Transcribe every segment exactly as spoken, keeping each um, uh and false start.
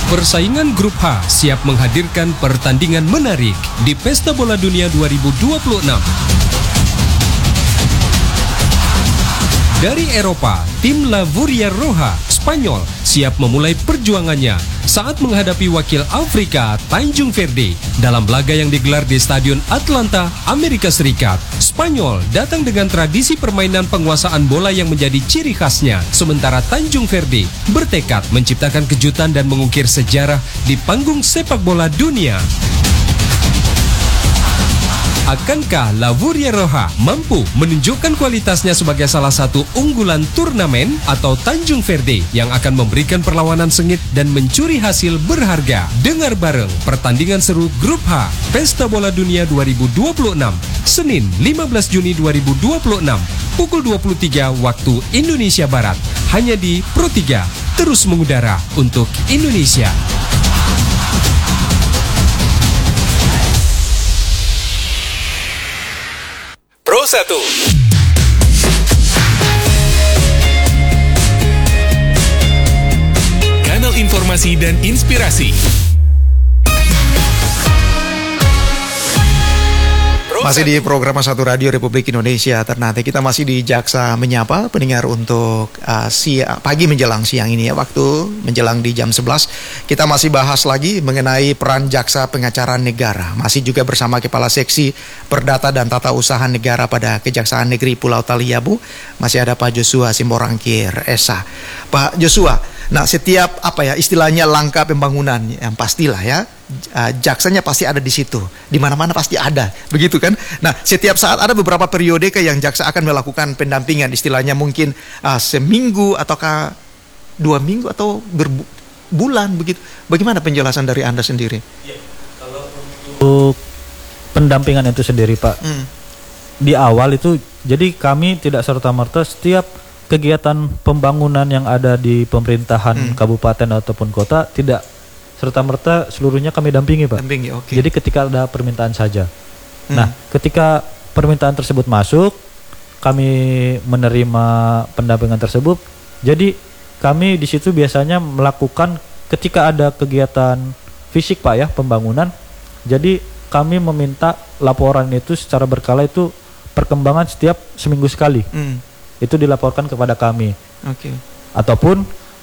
Persaingan Grup H siap menghadirkan pertandingan menarik di Pesta Bola Dunia dua ribu dua puluh enam. Dari Eropa, tim La Furia Roja, Spanyol, siap memulai perjuangannya saat menghadapi wakil Afrika, Tanjung Verde, dalam laga yang digelar di Stadion Atlanta, Amerika Serikat. Spanyol datang dengan tradisi permainan penguasaan bola yang menjadi ciri khasnya, sementara Tanjung Verde bertekad menciptakan kejutan dan mengukir sejarah di panggung sepak bola dunia. Akankah La Furia Roja mampu menunjukkan kualitasnya sebagai salah satu unggulan turnamen, atau Tanjung Verde yang akan memberikan perlawanan sengit dan mencuri hasil berharga? Dengar bareng pertandingan seru Grup H Pesta Bola Dunia dua ribu dua puluh enam, Senin lima belas Juni dua ribu dua puluh enam, pukul dua puluh tiga waktu Indonesia Barat, hanya di Pro tiga, terus mengudara untuk Indonesia. Pro satu. Kanal informasi dan inspirasi. Masih di program Satu Radio Republik Indonesia Ternate. Kita masih di Jaksa Menyapa pendengar untuk uh, siang, pagi menjelang siang ini ya, waktu menjelang di jam sebelas. Kita masih bahas lagi mengenai peran jaksa pengacara negara. Masih juga bersama Kepala Seksi Perdata dan Tata Usaha Negara pada Kejaksaan Negeri Pulau Taliabu. Masih ada Pak Joshua Simorangkir S A. Pak Joshua, nah setiap apa ya istilahnya langkah pembangunan yang pastilah ya, uh, jaksanya pasti ada di situ, di mana-mana pasti ada, begitu kan? Nah setiap saat ada beberapa periode ke yang jaksa akan melakukan pendampingan, istilahnya mungkin uh, seminggu ataukah dua minggu atau berbulan begitu. Bagaimana penjelasan dari Anda sendiri? Ya, kalau untuk pendampingan itu sendiri Pak, hmm. di awal itu jadi kami tidak serta-merta setiap kegiatan pembangunan yang ada di pemerintahan hmm. kabupaten ataupun kota tidak serta-merta seluruhnya kami dampingi Pak. Dampingi, okay. Jadi ketika ada permintaan saja. Hmm. Nah, ketika permintaan tersebut masuk, kami menerima pendampingan tersebut. Jadi kami di situ biasanya melakukan ketika ada kegiatan fisik Pak ya, pembangunan. Jadi kami meminta laporan itu secara berkala, itu perkembangan setiap seminggu sekali. Hmm. Itu dilaporkan kepada kami. Oke. Okay. Ataupun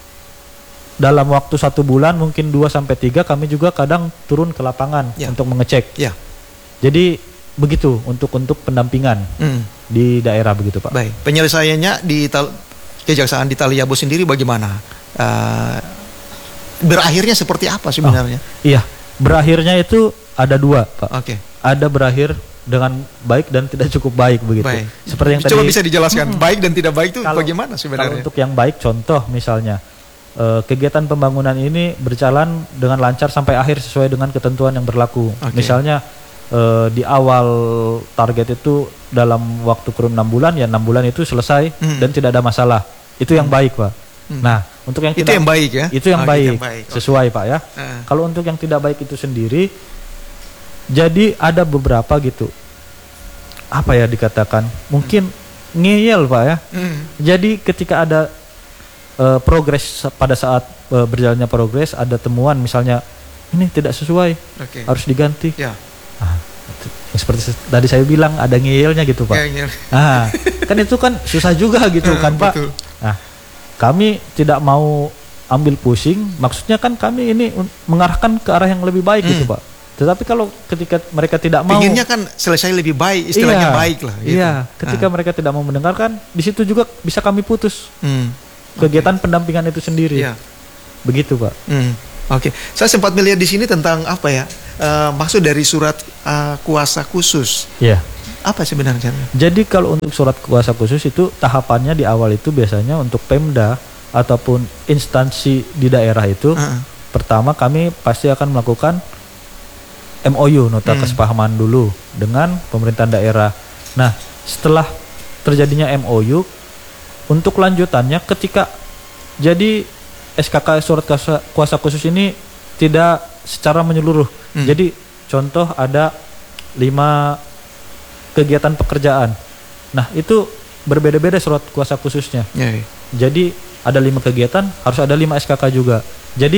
dalam waktu satu bulan mungkin dua sampai tiga kami juga kadang turun ke lapangan ya. Untuk mengecek. Ya. Jadi begitu untuk untuk pendampingan hmm. di daerah begitu Pak. Baik. Penyelesaiannya di tal- Kejaksaan di Taliabu sendiri bagaimana? Uh, berakhirnya seperti apa sebenarnya? Oh, iya. Berakhirnya itu ada dua Pak. Oke. Okay. Ada berakhir dengan baik dan tidak cukup baik begitu. Baik. Seperti yang Coba tadi, bisa dijelaskan hmm, baik dan tidak baik itu kalau, bagaimana sebenarnya? Kalau untuk yang baik, contoh misalnya uh, kegiatan pembangunan ini berjalan dengan lancar sampai akhir sesuai dengan ketentuan yang berlaku. Okay. Misalnya uh, di awal target itu dalam waktu kurun enam bulan, ya enam bulan itu selesai hmm. dan tidak ada masalah. Itu yang hmm. baik Pak. Hmm. Nah untuk yang itu tidak, yang baik ya? Itu yang, oh, baik, yang baik, sesuai okay. Pak ya. Uh. Kalau untuk yang tidak baik itu sendiri, jadi ada beberapa gitu, apa ya dikatakan, mungkin hmm. ngeyel Pak ya. Hmm. Jadi ketika ada uh, progres, pada saat uh, berjalannya progres ada temuan misalnya ini tidak sesuai, okay. harus diganti. Ya. Nah, seperti tadi saya bilang ada ngeyelnya gitu Pak. Ya, nah, kan itu kan susah juga gitu uh, kan Pak. Betul. Nah, kami tidak mau ambil pusing, maksudnya kan kami ini mengarahkan ke arah yang lebih baik hmm. gitu Pak. Tetapi kalau ketika mereka tidak mau, pinginnya kan selesai lebih baik, istilahnya iya, baik lah. Gitu. Iya, ketika ah. mereka tidak mau mendengarkan, di situ juga bisa kami putus hmm. kegiatan okay. pendampingan itu sendiri. Iya. Begitu Pak. Hmm. Oke, okay. Saya sempat melihat di sini tentang apa ya, uh, maksud dari surat uh, kuasa khusus. Iya. Apa sebenarnya? Jadi kalau untuk surat kuasa khusus itu tahapannya di awal itu biasanya untuk Pemda ataupun instansi di daerah itu, uh-uh. pertama kami pasti akan melakukan M O U, nota hmm. kesepahaman dulu dengan pemerintahan daerah. Nah, setelah terjadinya M O U, untuk lanjutannya ketika jadi S K K surat kuasa, kuasa khusus ini tidak secara menyeluruh. Hmm. Jadi contoh ada lima kegiatan pekerjaan. Nah, itu berbeda-beda surat kuasa khususnya. Yeah, yeah. Jadi ada lima kegiatan, harus ada lima S K K juga. Jadi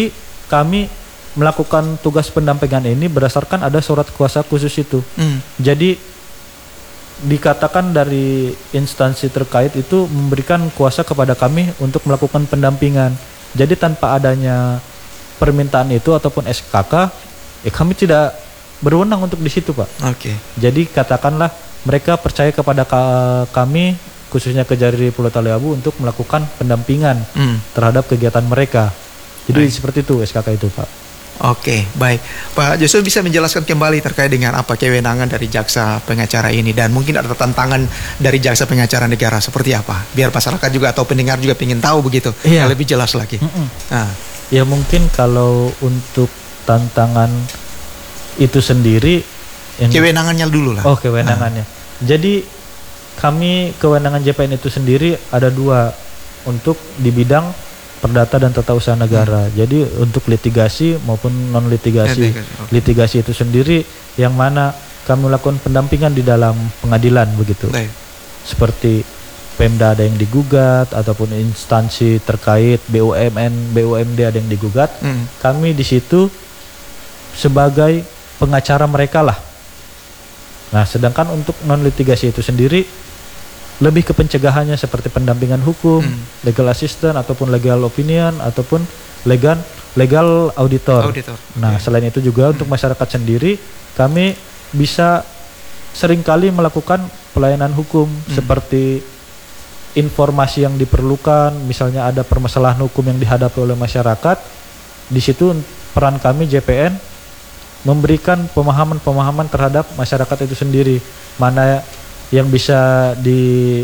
kami melakukan tugas pendampingan ini berdasarkan ada surat kuasa khusus itu. Hmm. Jadi dikatakan dari instansi terkait itu memberikan kuasa kepada kami untuk melakukan pendampingan. Jadi tanpa adanya permintaan itu ataupun S K K, eh kami tidak berwenang untuk di situ, Pak. Oke. Jadi katakanlah mereka percaya kepada ka- kami khususnya Kejari Pulau Taliabu untuk melakukan pendampingan Hmm. terhadap kegiatan mereka. Jadi Baik. seperti itu S K K itu, Pak. Oke, baik. Pak Joshua bisa menjelaskan kembali terkait dengan apa kewenangan dari jaksa pengacara ini dan mungkin ada tantangan dari jaksa pengacara negara seperti apa? Biar masyarakat juga atau pendengar juga ingin tahu begitu. Iya. Yang lebih jelas lagi. Mm-mm. Nah, Ya mungkin kalau untuk tantangan itu sendiri yang- kewenangannya dulu lah. Oh, kewenangannya. Jadi kami kewenangan J P N itu sendiri ada dua untuk di bidang perdata dan tata usaha negara. Jadi untuk litigasi maupun non litigasi. Litigasi, oke. Litigasi itu sendiri yang mana kami melakukan pendampingan di dalam pengadilan begitu. Baik. Seperti Pemda ada yang digugat ataupun instansi terkait B U M N, B U M D ada yang digugat. Hmm. Kami di situ sebagai pengacara mereka lah. Nah, sedangkan untuk non litigasi itu sendiri lebih ke pencegahannya seperti pendampingan hukum, Hmm. legal assistant ataupun legal opinion ataupun legal legal auditor. Auditor. Nah, Oke. selain itu juga untuk masyarakat sendiri kami bisa seringkali melakukan pelayanan hukum seperti informasi yang diperlukan, misalnya ada permasalahan hukum yang dihadapi oleh masyarakat, di situ peran kami J P N memberikan pemahaman-pemahaman terhadap masyarakat itu sendiri, mana yang bisa di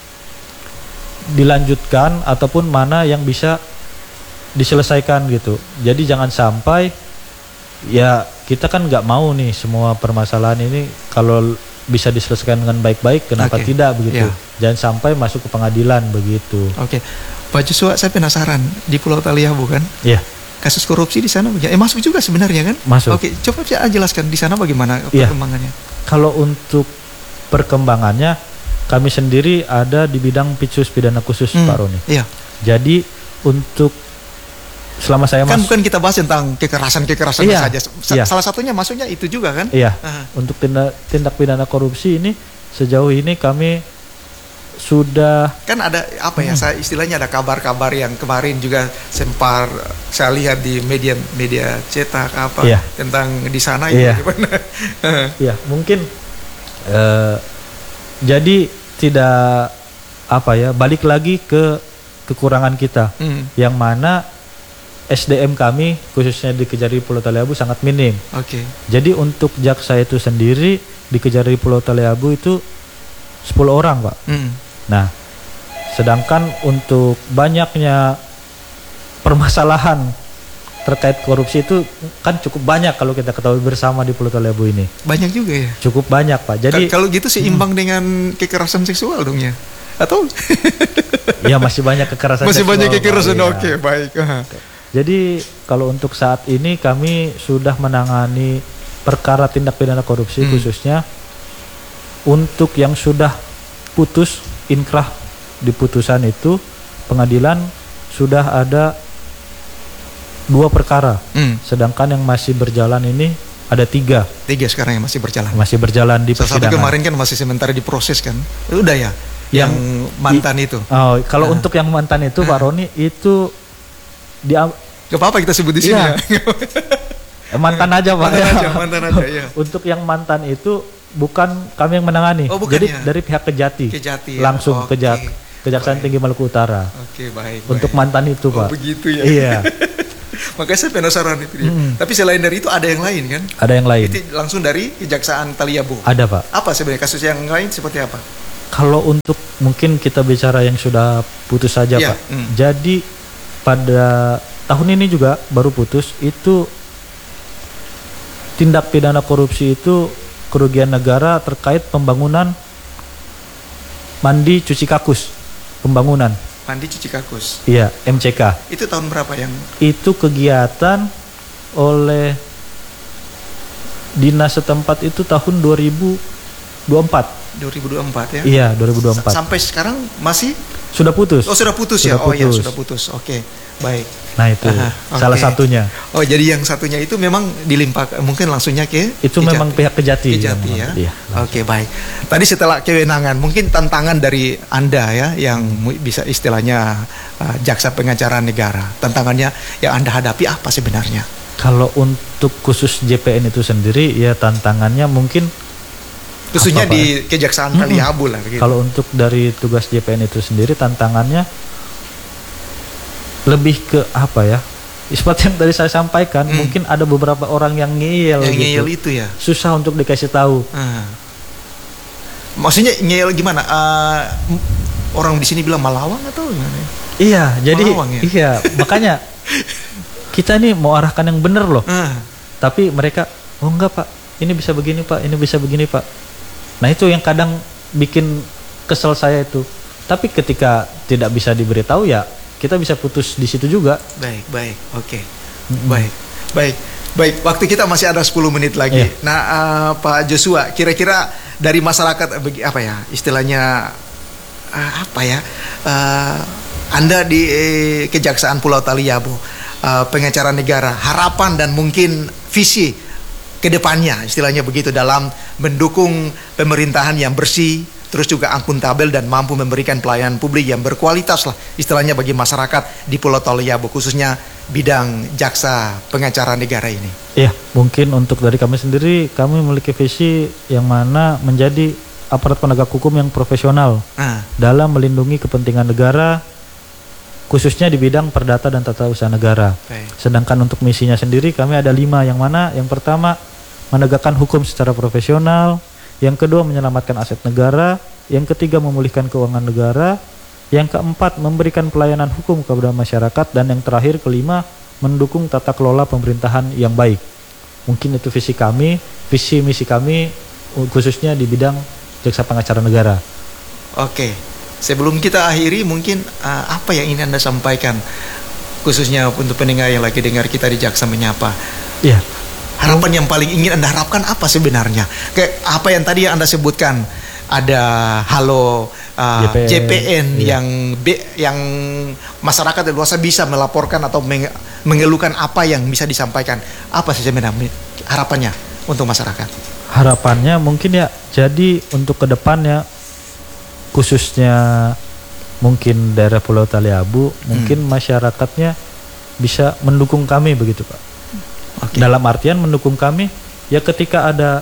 dilanjutkan ataupun mana yang bisa diselesaikan gitu. Jadi jangan sampai ya kita kan nggak mau nih semua permasalahan ini kalau bisa diselesaikan dengan baik-baik, kenapa Oke. tidak begitu? Ya. Jangan sampai masuk ke pengadilan begitu. Oke. Pak Joshua, saya penasaran di Pulau Taliabu kan? Iya, Kasus korupsi di sana bagaimana? Eh masuk juga sebenarnya kan? masuk. Oke, coba saya jelaskan di sana bagaimana Iya. perkembangannya. Kalau untuk perkembangannya, kami sendiri ada di bidang pitsus pidana khusus, Hmm, Pak Roni. Iya. Jadi untuk selama saya Kan masuk, bukan kita bahas tentang kekerasan-kekerasan Iya, saja. Sa- iya. Salah satunya maksudnya itu juga kan? iya, Aha. untuk tindak, tindak pidana korupsi ini sejauh ini kami sudah Kan ada apa Hmm. ya? Saya istilahnya ada kabar-kabar yang kemarin juga sempat saya lihat di media media cetak apa Iya. tentang di sana itu Iya. gimana? ya mungkin eh, jadi tidak apa ya balik lagi ke kekurangan kita Hmm, yang mana S D M kami khususnya di Kejari Pulau Taliabu sangat minim. Oke. Jadi untuk jaksa itu sendiri di Kejari Pulau Taliabu itu sepuluh orang, Pak. Hmm, Nah, sedangkan untuk banyaknya permasalahan terkait korupsi itu kan cukup banyak kalau kita ketahui bersama di Pulau Taliabu ini. Banyak juga ya. Cukup banyak, Pak. Jadi Ka- kalau gitu seimbang dengan kekerasan seksual dong ya? Atau ya masih banyak kekerasan masih seksual, banyak Pak. kekerasan? Iya. Oke, baik. Aha. Jadi kalau untuk saat ini kami sudah menangani perkara tindak pidana korupsi Hmm. khususnya untuk yang sudah putus inkrah di putusan itu pengadilan sudah ada dua perkara, Hmm, sedangkan yang masih berjalan ini ada tiga tiga sekarang yang masih berjalan. masih berjalan di Salah satu persidangan. kemarin kan masih sementara diproses kan? Udah ya? Yang, Yang- mantan itu. Oh, kalau Nah. untuk yang mantan itu Pak Roni itu di Gak apa-apa kita sebut di sini Iya. ya. mantan aja Pak. Mantan ya. aja, mantan aja, iya. Untuk yang mantan itu bukan kami yang menangani. Oh, bukan Jadi ya? dari pihak Kejati. Kejati ya. Langsung Oke. kejak Kejaksaan Baik. Tinggi Maluku Utara. Oke, baik. Untuk baik. mantan itu, Oh, Pak. begitu ya. Iya, Makanya saya penasaran itu dia. Mm. Tapi selain dari itu ada yang lain kan? ada yang lain. Itu langsung dari Kejaksaan Taliabu. Ada, Pak. Apa sebenarnya kasus yang lain seperti apa? Kalau untuk mungkin kita bicara yang sudah putus saja, Iya, Pak. mm. Jadi pada tahun ini juga baru putus itu tindak pidana korupsi itu kerugian negara terkait pembangunan mandi cuci kakus pembangunan. Mandi cuci kakus. Iya, M C K. Itu tahun berapa yang Itu kegiatan oleh dinas setempat itu tahun dua ribu dua puluh empat. dua ribu dua puluh empat ya? Iya, dua ribu dua puluh empat. S- Sampai sekarang masih Sudah putus. Oh sudah putus Sudah ya. Oh ya putus. sudah putus. Oke, baik. Nah itu Aha, salah oke. satunya. Oh jadi yang satunya itu memang dilimpah mungkin langsungnya ke Itu Kejati. memang pihak Kejati. Kejati ya. Iya. Oke baik. Tadi setelah kewenangan, mungkin tantangan dari Anda ya yang mu- bisa istilahnya uh, jaksa pengacara negara. Tantangannya yang Anda hadapi apa sebenarnya? Kalau untuk khusus J P N itu sendiri ya tantangannya mungkin Khususnya apa, Pak, di Kejaksaan Taliabu lah begitu. kalau untuk dari tugas J P N itu sendiri tantangannya lebih ke apa ya? Seperti yang tadi saya sampaikan, Hmm. mungkin ada beberapa orang yang ngeyel yang gitu. ngeyel itu ya. Susah untuk dikasih tahu. Ah. Maksudnya ngeyel gimana? Uh, m- orang di sini bilang malawang atau gimana? Iya, jadi Melawang ya? iya, makanya kita nih mau arahkan yang bener loh. Ah. Tapi mereka, oh enggak Pak, ini bisa begini Pak, ini bisa begini Pak. Nah itu yang kadang bikin kesel saya itu. Tapi ketika tidak bisa diberitahu ya kita bisa putus di situ juga. Baik, baik, oke, baik, baik, baik. Waktu kita masih ada sepuluh menit lagi. Iya. Nah, uh, Pak Joshua, kira-kira dari masyarakat begi- apa ya istilahnya uh, apa ya? Uh, anda di eh, Kejaksaan Pulau Taliabu, uh, pengacara negara, harapan dan mungkin visi kedepannya, istilahnya begitu dalam mendukung pemerintahan yang bersih, terus juga akuntabel dan mampu memberikan pelayanan publik yang berkualitas lah istilahnya bagi masyarakat di Pulau Taliabu khususnya bidang jaksa pengacara negara ini. Iya, mungkin untuk dari kami sendiri kami memiliki visi yang mana menjadi aparat penegak hukum yang profesional Ah, dalam melindungi kepentingan negara khususnya di bidang perdata dan tata usaha negara. baik. Sedangkan untuk misinya sendiri kami ada lima, yang mana yang pertama menegakkan hukum secara profesional, yang kedua menyelamatkan aset negara, yang ketiga memulihkan keuangan negara, yang keempat memberikan pelayanan hukum kepada masyarakat, dan yang terakhir kelima mendukung tata kelola pemerintahan yang baik. Mungkin itu visi kami, visi misi kami khususnya di bidang jaksa pengacara negara. Oke, sebelum kita akhiri mungkin uh, apa yang ingin Anda sampaikan khususnya untuk pendengar yang lagi dengar kita di Jaksa Menyapa. Iya. Harapan yang paling ingin Anda harapkan apa sebenarnya? Kayak apa yang tadi yang Anda sebutkan, ada halo uh, J P N, J P N iya. yang B, yang masyarakat luas bisa melaporkan atau menge- mengeluhkan apa yang bisa disampaikan. Apa sih sebenarnya harapannya untuk masyarakat? Harapannya mungkin ya, jadi untuk kedepannya khususnya mungkin daerah Pulau Taliabu, mungkin masyarakatnya bisa mendukung kami begitu Pak. Oke. Dalam artian mendukung kami ya ketika ada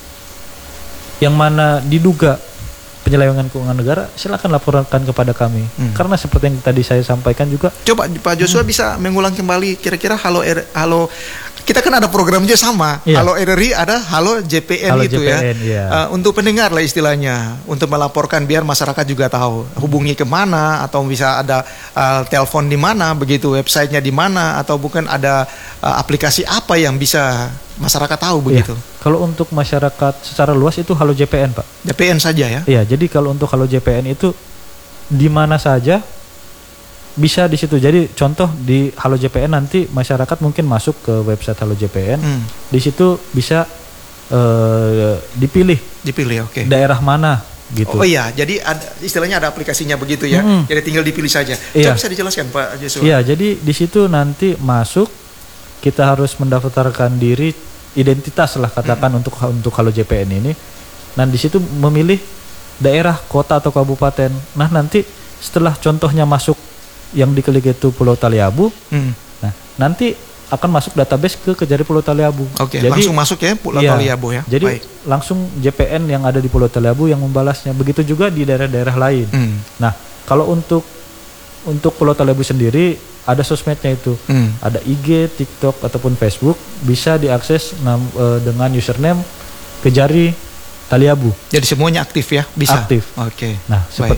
yang mana diduga penyelewengan keuangan negara, silakan laporkan kepada kami. Hmm. Karena seperti yang tadi saya sampaikan juga, Coba Pak Joshua bisa mengulang kembali kira-kira halo R, halo kita kan ada programnya sama. Iya. Halo R R I ada halo J P N Halo itu J P N, ya. iya. Uh, untuk pendengar lah istilahnya, untuk melaporkan biar masyarakat juga tahu hubungi kemana atau bisa ada uh, telepon di mana, begitu websitenya di mana atau bukan ada uh, aplikasi apa yang bisa masyarakat tahu begitu. ya, kalau untuk masyarakat secara luas itu halo J P N Pak. J P N saja ya. Iya, jadi kalau untuk halo J P N itu di mana saja bisa di situ. Jadi contoh di Halo J P N nanti masyarakat mungkin masuk ke website Halo J P N. Hmm, Di situ bisa eh, dipilih dipilih oke. daerah mana gitu. Oh iya, jadi ada, istilahnya ada aplikasinya begitu ya. Mm-mm. Jadi tinggal dipilih saja. Iya. Coba bisa dijelaskan Pak Joshua. Iya, jadi di situ nanti masuk kita harus mendaftarkan diri, identitas lah katakan untuk untuk Halo J P N ini. Nah, di situ memilih daerah, kota atau kabupaten. Nah, nanti setelah contohnya masuk yang diklik itu Pulau Taliabu, Hmm. nah nanti akan masuk database ke Kejari Pulau Taliabu. Oke, Jadi- langsung masuk ya Pulau Iya, Taliabu ya. Jadi Baik. langsung J P N yang ada di Pulau Taliabu yang membalasnya. Begitu juga di daerah-daerah lain. Hmm. Nah, kalau untuk untuk Pulau Taliabu sendiri ada sosmednya itu. Hmm. Ada I G, TikTok ataupun Facebook, bisa diakses nam- eh, dengan username Kejari Taliabu. Jadi semuanya aktif ya, bisa. Aktif. Oke. Nah, Baik. seperti